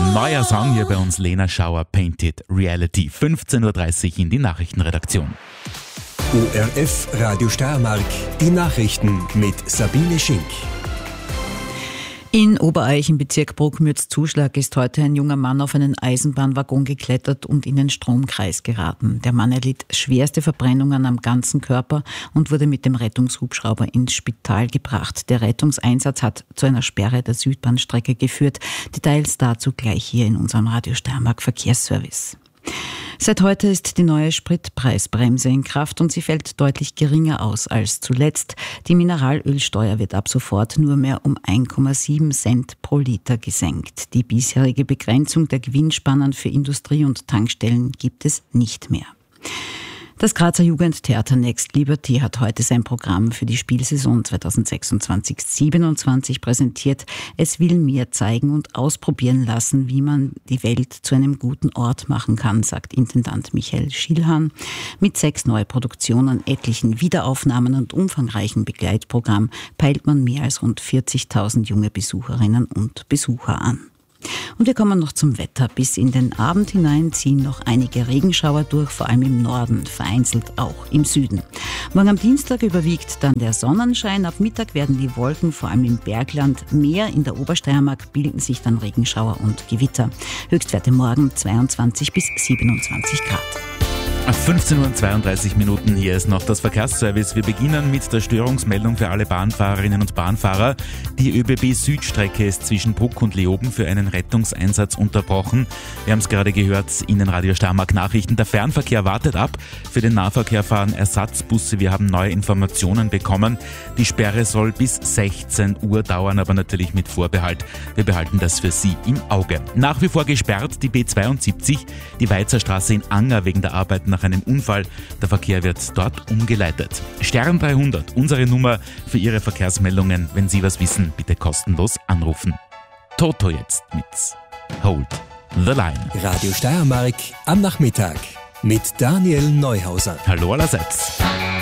Neuer Song hier bei uns, Lena Schauer, Painted Reality. 15.30 Uhr in die Nachrichtenredaktion. ORF Radio Steiermark, die Nachrichten mit Sabine Schink. In Obereich im Bezirk Bruckmütz-Zuschlag ist heute ein junger Mann auf einen Eisenbahnwaggon geklettert und in den Stromkreis geraten. Der Mann erlitt schwerste Verbrennungen am ganzen Körper und wurde mit dem Rettungshubschrauber ins Spital gebracht. Der Rettungseinsatz hat zu einer Sperre der Südbahnstrecke geführt. Details dazu gleich hier in unserem Radio Steiermark Verkehrsservice. Seit heute ist die neue Spritpreisbremse in Kraft und sie fällt deutlich geringer aus als zuletzt. Die Mineralölsteuer wird ab sofort nur mehr um 1,7 Cent pro Liter gesenkt. Die bisherige Begrenzung der Gewinnspannen für Industrie und Tankstellen gibt es nicht mehr. Das Grazer Jugendtheater Next Liberty hat heute sein Programm für die Spielsaison 2026/27 präsentiert. Es will mehr zeigen und ausprobieren lassen, wie man die Welt zu einem guten Ort machen kann, sagt Intendant Michael Schilhan. Mit 6 Neuproduktionen, etlichen Wiederaufnahmen und umfangreichen Begleitprogramm peilt man mehr als rund 40.000 junge Besucherinnen und Besucher an. Und wir kommen noch zum Wetter. Bis in den Abend hinein ziehen noch einige Regenschauer durch, vor allem im Norden, vereinzelt auch im Süden. Morgen am Dienstag überwiegt dann der Sonnenschein. Ab Mittag werden die Wolken vor allem im Bergland mehr. In der Obersteiermark bilden sich dann Regenschauer und Gewitter. Höchstwerte morgen 22 bis 27 Grad. 15.32 Uhr, hier ist noch das Verkehrsservice. Wir beginnen mit der Störungsmeldung für alle Bahnfahrerinnen und Bahnfahrer. Die ÖBB-Südstrecke ist zwischen Bruck und Leoben für einen Rettungseinsatz unterbrochen. Wir haben es gerade gehört in den Radio Steiermark Nachrichten. Der Fernverkehr wartet ab. Für den Nahverkehr fahren Ersatzbusse. Wir haben neue Informationen bekommen. Die Sperre soll bis 16 Uhr dauern, aber natürlich mit Vorbehalt. Wir behalten das für Sie im Auge. Nach wie vor gesperrt die B72, die Weizerstraße in Anger wegen der Arbeit nach einem Unfall. Der Verkehr wird dort umgeleitet. Stern 300, unsere Nummer für Ihre Verkehrsmeldungen. Wenn Sie was wissen, bitte kostenlos anrufen. Toto jetzt mit Hold the Line. Radio Steiermark am Nachmittag mit Daniel Neuhauser. Hallo allerseits.